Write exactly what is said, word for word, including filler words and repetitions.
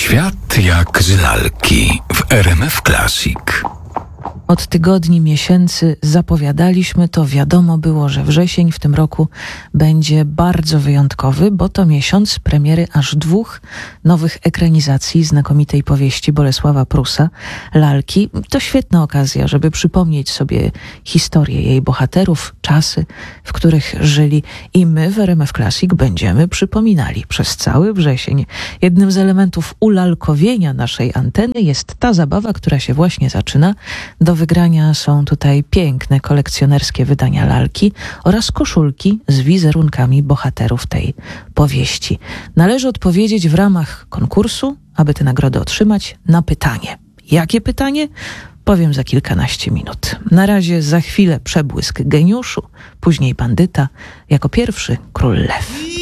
Świat jak z lalki w R M F Classic. Od tygodni, miesięcy zapowiadaliśmy to, wiadomo było, że wrzesień w tym roku będzie bardzo wyjątkowy, bo to miesiąc premiery aż dwóch nowych ekranizacji znakomitej powieści Bolesława Prusa, Lalki. To świetna okazja, żeby przypomnieć sobie historię jej bohaterów, czasy, w których żyli, i my w R M F Classic będziemy przypominali przez cały wrzesień. Jednym z elementów ulalkowienia naszej anteny jest ta zabawa, która się właśnie zaczyna. Do wygrania są tutaj piękne kolekcjonerskie wydania lalki oraz koszulki z wizerunkami bohaterów tej powieści. Należy odpowiedzieć w ramach konkursu, aby te nagrody otrzymać, na pytanie. Jakie pytanie? Powiem za kilkanaście minut. Na razie za chwilę przebłysk geniuszu, później bandyta, jako pierwszy Król Lew.